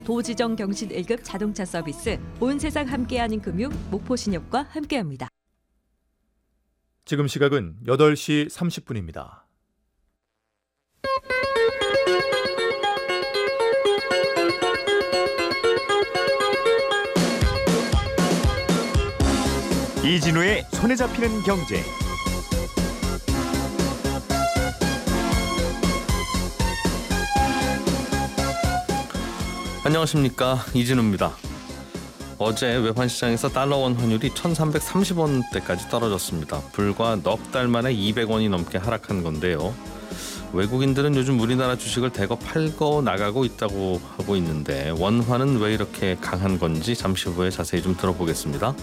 도지정 경신 1급 자동차 서비스 온 세상 함께하는 금융 목포신협과 함께합니다. 지금 시각은 8시 30분입니다. 이진우의 손에 잡히는 경제. 안녕하십니까, 이진우입니다. 어제 외환시장에서 달러원 환율이 1330원대까지 떨어졌습니다. 불과 넉 달 만에 200원이 넘게 하락한 건데요. 외국인들은 요즘 우리나라 주식을 대거 팔고 나가고 있다고 하고 있는데 원화는 왜 이렇게 강한 건지 잠시 후에 자세히 좀 들어보겠습니다.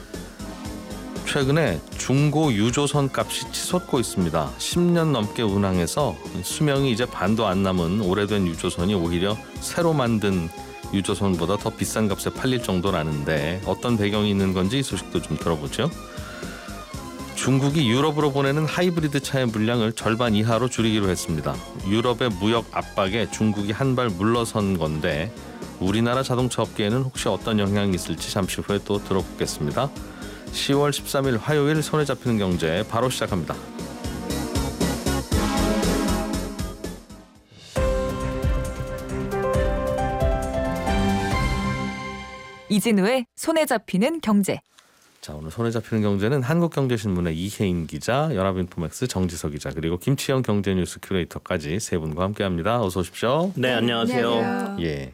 최근에 중고 유조선 값이 치솟고 있습니다. 10년 넘게 운항해서 수명이 이제 반도 안 남은 오래된 유조선이 오히려 새로 만든 유조선보다 더 비싼 값에 팔릴 정도라는데 어떤 배경이 있는 건지 이 소식도 좀 들어보죠. 중국이 유럽으로 보내는 하이브리드 차의 물량을 절반 이하로 줄이기로 했습니다. 유럽의 무역 압박에 중국이 한 발 물러선 건데 우리나라 자동차 업계에는 혹시 어떤 영향이 있을지 잠시 후에 또 들어보겠습니다. 10월 13일 화요일 손에 잡히는 경제 바로 시작합니다. 이진우의 손에 잡히는 경제. 자, 오늘 손에 잡히는 경제는 한국경제신문의 이혜인 기자, 연합인포맥스 정지석 기자, 그리고 김치영 경제뉴스 큐레이터까지 세 분과 함께합니다. 어서 오십시오. 네, 안녕하세요. 예.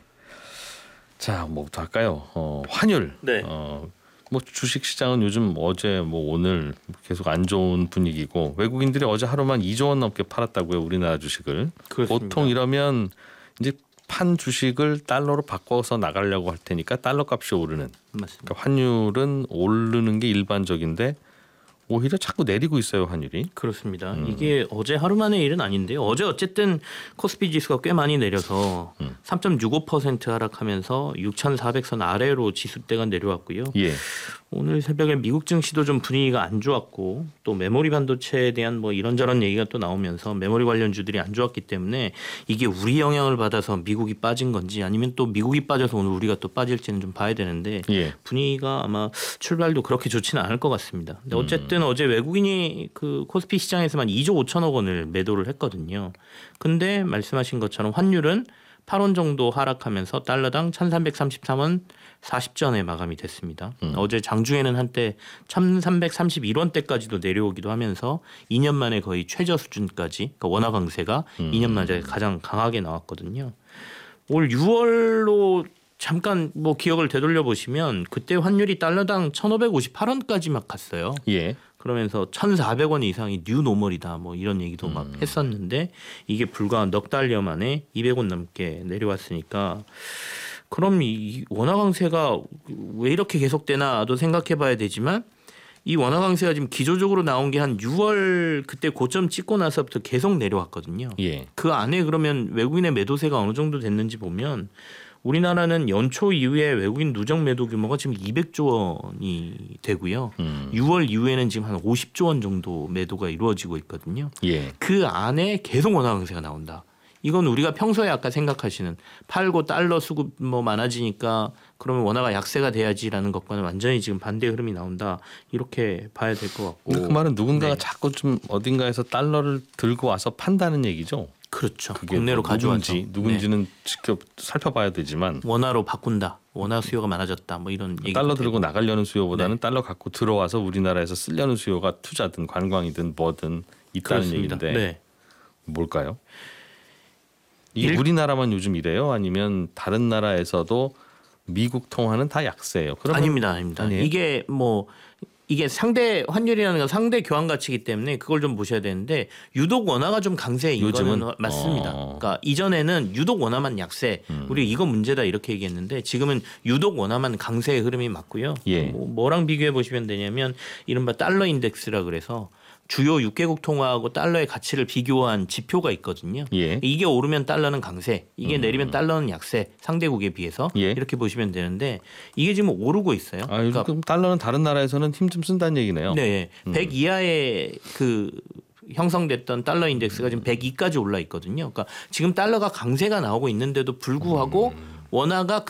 자, 뭐부터 할까요? 환율. 네. 뭐 주식 시장은 요즘 어제 뭐 오늘 계속 안 좋은 분위기고 외국인들이 어제 하루만 2조 원 넘게 팔았다고요, 우리나라 주식을. 그렇습니다. 보통 이러면 이제 판 주식을 달러로 바꿔서 나가려고 할 테니까 달러 값이 오르는. 맞습니다. 그러니까 환율은 오르는 게 일반적인데 오히려 자꾸 내리고 있어요, 환율이. 그렇습니다. 이게 어제 하루 만의 일은 아닌데요. 어제 어쨌든 코스피 지수가 꽤 많이 내려서 3.65% 하락하면서 6,400선 아래로 지수대가 내려왔고요. 예. 오늘 새벽에 미국 증시도 좀 분위기가 안 좋았고 또 메모리 반도체에 대한 뭐 이런저런 얘기가 또 나오면서 메모리 관련주들이 안 좋았기 때문에 이게 우리 영향을 받아서 미국이 빠진 건지 아니면 또 미국이 빠져서 오늘 우리가 또 빠질지는 좀 봐야 되는데 예. 분위기가 아마 출발도 그렇게 좋지는 않을 것 같습니다. 근데 어쨌든 어제 외국인이 그 코스피 시장에서만 2조 5천억 원을 매도를 했거든요. 근데 말씀하신 것처럼 환율은 8원 정도 하락하면서 달러당 1,333원 40전에 마감이 됐습니다. 어제 장중에는 한때 1,331원대까지도 내려오기도 하면서 2년 만에 거의 최저 수준까지, 그러니까 원화 강세가 2년 만에 가장 강하게 나왔거든요. 올 6월로 잠깐 뭐 기억을 되돌려 보시면 그때 환율이 달러당 1,558원까지 막 갔어요. 예. 그러면서 1,400원 이상이 뉴 노멀이다 뭐 이런 얘기도 막 했었는데 이게 불과 넉 달여 만에 200원 넘게 내려왔으니까 그럼 이 원화 강세가 왜 이렇게 계속되나도 생각해 봐야 되지만 이 원화 강세가 지금 기조적으로 나온 게 한 6월 그때 고점 찍고 나서부터 계속 내려왔거든요. 예. 그 안에 그러면 외국인의 매도세가 어느 정도 됐는지 보면 우리나라는 연초 이후에 외국인 누적 매도 규모가 지금 200조 원이 되고요. 6월 이후에는 지금 한 50조 원 정도 매도가 이루어지고 있거든요. 예. 그 안에 계속 원화 강세가 나온다. 이건 우리가 평소에 아까 생각하시는 팔고 달러 수급 뭐 많아지니까 그러면 원화가 약세가 돼야지라는 것과는 완전히 지금 반대 흐름이 나온다. 이렇게 봐야 될 것 같고. 그 말은 누군가가 네. 자꾸 좀 어딘가에서 달러를 들고 와서 판다는 얘기죠. 그렇죠. 그게 국내로 뭐 가져와서 누군지는 직접 살펴봐야 되지만 원화로 바꾼다. 원화 수요가 많아졌다. 뭐 이런 얘기. 달러 들고 나가려는 수요보다는 네. 달러 갖고 들어와서 우리나라에서 쓰려는 수요가 투자든 관광이든 뭐든 있다는 그렇습니다. 얘기인데 네. 뭘까요? 이게 우리나라만 요즘 이래요? 아니면 다른 나라에서도 미국 통화는 다 약세예요? 그러면 아닙니다. 아니에요? 이게 상대 환율이라는 건 상대 교환 가치이기 때문에 그걸 좀 보셔야 되는데 유독 원화가 좀 강세인 요즘은? 거는 맞습니다. 그러니까 이전에는 유독 원화만 약세, 우리 이거 문제다 이렇게 얘기했는데 지금은 유독 원화만 강세의 흐름이 맞고요. 예. 뭐랑 비교해 보시면 되냐면 이른바 달러 인덱스라 그래서 주요 6개국 통화하고 달러의 가치를 비교한 지표가 있거든요. 예. 이게 오르면 달러는 강세, 이게 내리면 달러는 약세, 상대국에 비해서 예. 이렇게 보시면 되는데 이게 지금 오르고 있어요. 아, 요즘 그럼 달러는 다른 나라에서는 힘 좀 쓴다는 얘기네요. 네, 100 이하의 그 형성됐던 달러 인덱스가 지금 102까지 올라 있거든요. 그러니까 지금 달러가 강세가 나오고 있는데도 불구하고 원화가